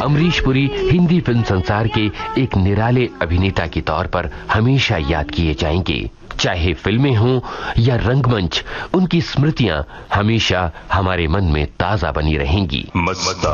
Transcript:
Amrish Puri Hindi film संसार के एक निराले अभिनेता के तौर पर हमेशा याद किए जाएंगे। चाहे फिल्में हों या रंगमंच, उनकी स्मृतियां हमेशा हमारे मन में ताजा बनी रहेंगी।